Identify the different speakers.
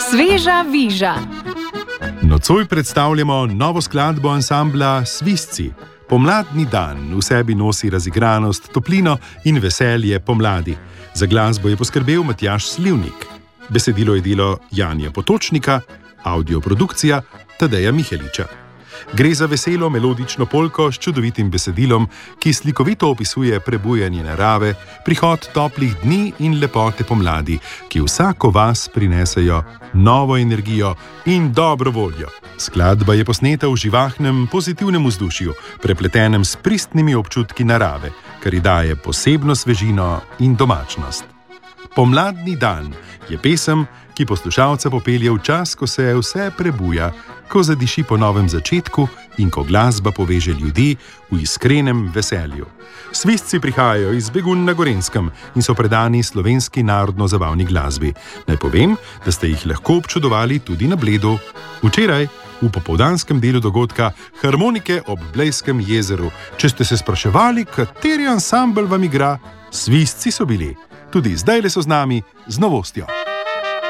Speaker 1: Sveža viža.
Speaker 2: Nocoj predstavljamo novo skladbo ansambla Svizci. Pomladni dan v sebi nosi razigranost, toplino in veselje pomladi. Za glasbo je poskrbel Matjaž Slivnik. Besedilo je delo Janija Potočnika, audioprodukcija Tadeja Miheliča. Gre za veselo melodično polko s čudovitim besedilom, ki slikovito opisuje prebujanje narave, prihod toplih dni in lepote pomladi, ki vsako vas prinesejo novo energijo in dobro voljo. Skladba je posneta v živahnem, pozitivnem vzdušju, prepletenem s pristnimi občutki narave, kar ji daje posebno svežino in domačnost. Pomladni dan je pesem, ki poslušalca popelje v čas, ko se vse prebuja, ko zadiši po novem začetku in ko glasba poveže ljudi v iskrenem veselju. Svizci prihajajo iz Begunj na Gorenjskem in so predani slovenski narodno-zabavni glasbi. Naj povem, da ste jih lahko občudovali tudi na Bledu. Včeraj, v popoldanskem delu dogodka Harmonike ob Blejskem jezeru. Če ste se spraševali, kateri ansambel vam igra, Svizci so bili. Tudi zdajle so z nami z novostjo.